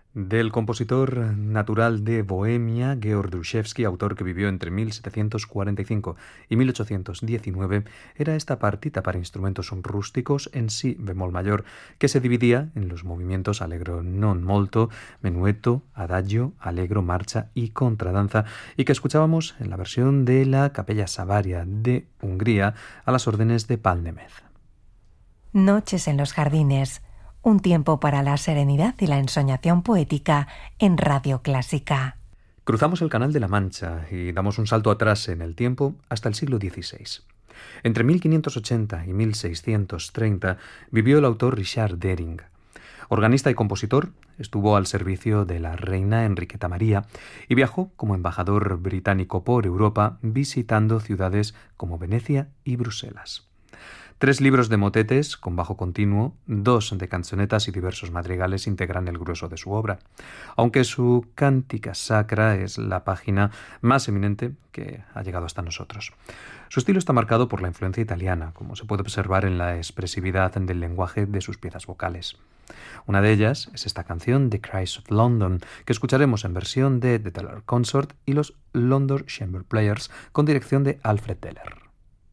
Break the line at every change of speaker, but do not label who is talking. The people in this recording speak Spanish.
Del compositor natural de Bohemia, Georg Dryszewski, autor que vivió entre 1745 y 1819, era esta partita para instrumentos rústicos en si bemol mayor, que se dividía en los movimientos allegro non molto, menuetto, adagio, allegro, marcha y contradanza, y que escuchábamos en la versión de la Capella Savaria de Hungría a las órdenes de Pál Németh.
Noches en los jardines. Un tiempo para la serenidad y la ensoñación poética en Radio Clásica.
Cruzamos el Canal de la Mancha y damos un salto atrás en el tiempo hasta el siglo XVI. Entre 1580 y 1630 vivió el autor Richard Dering. Organista y compositor, estuvo al servicio de la reina Enriqueta María y viajó como embajador británico por Europa visitando ciudades como Venecia y Bruselas. 3 libros de motetes con bajo continuo, 2 de canzonetas y diversos madrigales integran el grueso de su obra, aunque su Cantica Sacra es la página más eminente que ha llegado hasta nosotros. Su estilo está marcado por la influencia italiana, como se puede observar en la expresividad del lenguaje de sus piezas vocales. Una de ellas es esta canción, The Cries of London, que escucharemos en versión de The Teller Consort y los London Chamber Players con dirección de Alfred Teller.